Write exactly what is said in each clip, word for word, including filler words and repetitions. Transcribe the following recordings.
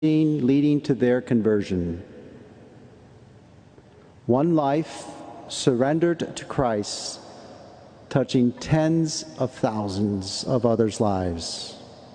leading to their conversion. One life surrendered to Christ, touching tens of thousands of others' lives.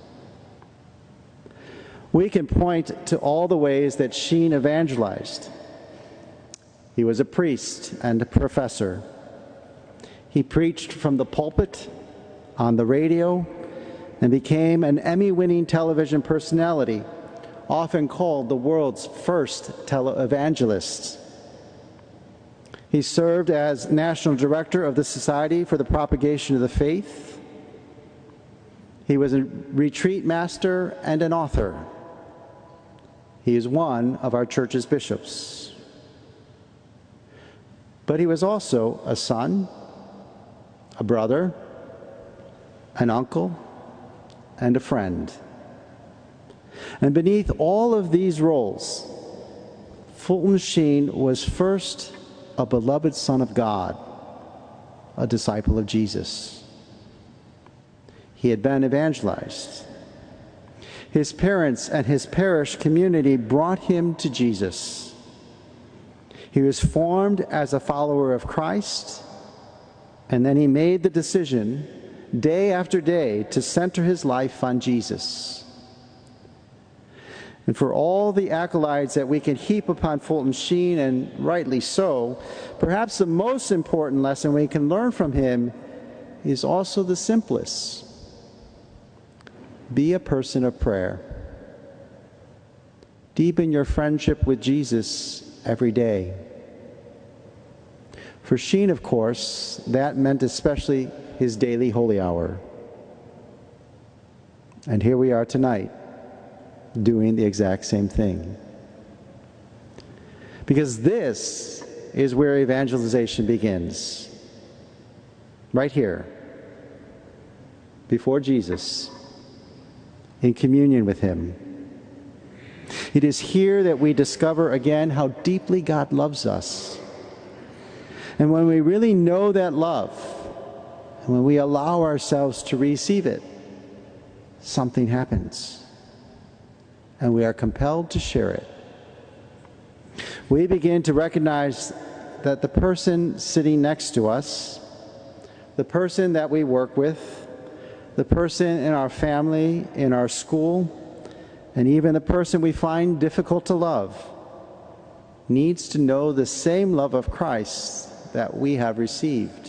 We can point to all the ways that Sheen evangelized. He was a priest and a professor. He preached from the pulpit, on the radio, and became an Emmy-winning television personality, often called the world's first televangelist. He served as national director of the Society for the Propagation of the Faith. He was a retreat master and an author. He is one of our church's bishops. But he was also a son, a brother, an uncle, and a friend. And beneath all of these roles, Fulton Sheen was first a beloved son of God, a disciple of Jesus. He had been evangelized. His parents and his parish community brought him to Jesus. He was formed as a follower of Christ, and then he made the decision, day after day, to center his life on Jesus. And for all the accolades that we can heap upon Fulton Sheen, and rightly so, perhaps the most important lesson we can learn from him is also the simplest. Be a person of prayer. Deepen your friendship with Jesus every day. For Sheen, of course, that meant especially his daily holy hour. And here we are tonight, doing the exact same thing. Because this is where evangelization begins. Right here, before Jesus, in communion with him. It is here that we discover again how deeply God loves us. And when we really know that love, and when we allow ourselves to receive it, something happens. And we are compelled to share it. We begin to recognize that the person sitting next to us, the person that we work with, the person in our family, in our school, and even the person we find difficult to love, needs to know the same love of Christ that we have received.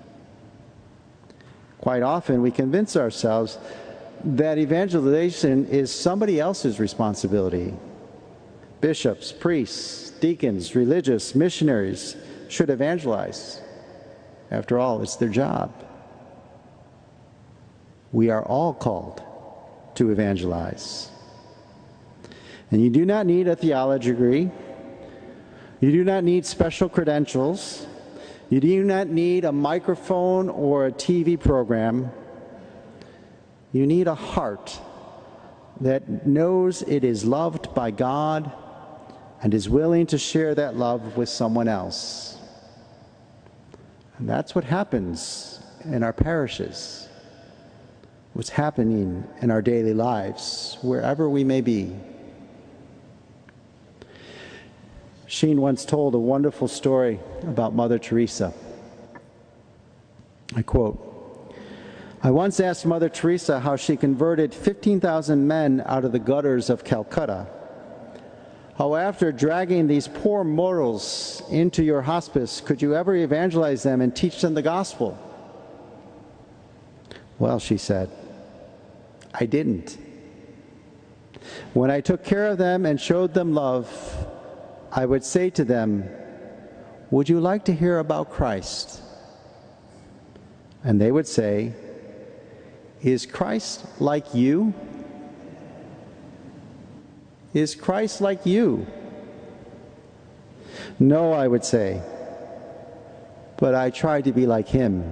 Quite often we convince ourselves that evangelization is somebody else's responsibility. Bishops, priests, deacons, religious, missionaries should evangelize. After all, it's their job. We are all called to evangelize. And you do not need a theology degree. You do not need special credentials. You do not need a microphone or a T V program. You need a heart that knows it is loved by God and is willing to share that love with someone else. And that's what happens in our parishes. What's happening in our daily lives, wherever we may be. Sheen once told a wonderful story about Mother Teresa. I quote, "I once asked Mother Teresa how she converted fifteen thousand men out of the gutters of Calcutta. How after dragging these poor mortals into your hospice, could you ever evangelize them and teach them the gospel? Well, she said, I didn't. When I took care of them and showed them love, I would say to them, would you like to hear about Christ? And they would say, is Christ like you? Is Christ like you? No, I would say, but I try to be like him.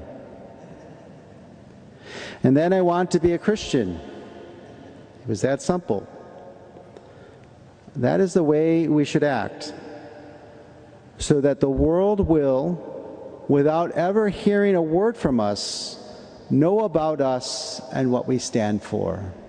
And then I want to be a Christian. It was that simple. That is the way we should act, so that the world will, without ever hearing a word from us, know about us and what we stand for.